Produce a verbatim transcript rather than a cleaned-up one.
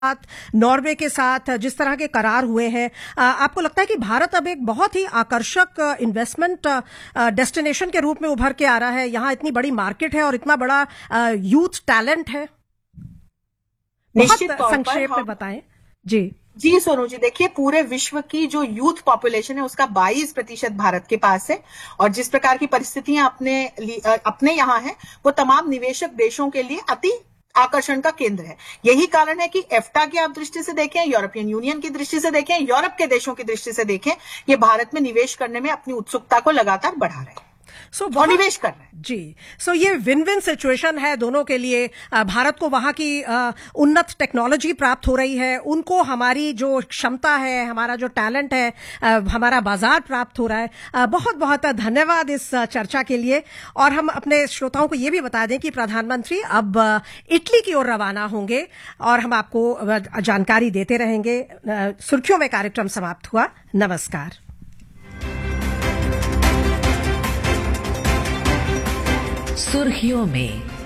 साथ, नॉर्वे के साथ जिस तरह के करार हुए हैं, आपको लगता है कि भारत अब एक बहुत ही आकर्षक इन्वेस्टमेंट डेस्टिनेशन के रूप में उभर के आ रहा है? यहाँ इतनी बड़ी मार्केट है और इतना बड़ा यूथ टैलेंट है। निश्चित तौर संक्षेप में बताएं जी। जी सोनू जी, देखिए पूरे विश्व की जो यूथ पॉपुलेशन है उसका बाईस प्रतिशत भारत के पास है, और जिस प्रकार की परिस्थितियां अपने अपने यहाँ है वो तमाम निवेशक देशों के लिए अति आकर्षण का केंद्र है। यही कारण है कि एफ्टा की आप दृष्टि से देखें, यूरोपियन यूनियन की दृष्टि से देखें, यूरोप के देशों की दृष्टि से देखें, ये भारत में निवेश करने में अपनी उत्सुकता को लगातार बढ़ा रहे हैं। सो so, निवेश कर रहे हैं जी। सो so, ये विन विन सिचुएशन है दोनों के लिए। भारत को वहां की उन्नत टेक्नोलॉजी प्राप्त हो रही है, उनको हमारी जो क्षमता है, हमारा जो टैलेंट है, हमारा बाजार प्राप्त हो रहा है। बहुत बहुत धन्यवाद इस चर्चा के लिए। और हम अपने श्रोताओं को ये भी बता दें कि प्रधानमंत्री अब इटली की ओर रवाना होंगे और हम आपको जानकारी देते रहेंगे। सुर्खियों में कार्यक्रम समाप्त हुआ। नमस्कार। सुर्खियों में